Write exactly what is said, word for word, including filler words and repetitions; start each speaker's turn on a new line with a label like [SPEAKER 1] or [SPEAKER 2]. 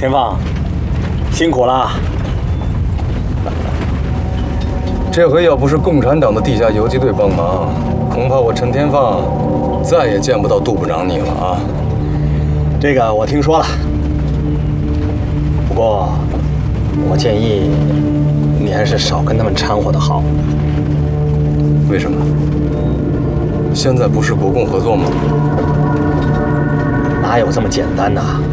[SPEAKER 1] 天放，辛苦了。
[SPEAKER 2] 这回要不是共产党的地下游击队帮忙，恐怕我陈天放再也见不到杜部长你了啊！
[SPEAKER 1] 这个我听说了，不过我建议你还是少跟他们掺和的好。
[SPEAKER 2] 为什么？现在不是国共合作吗？
[SPEAKER 1] 哪有这么简单呐？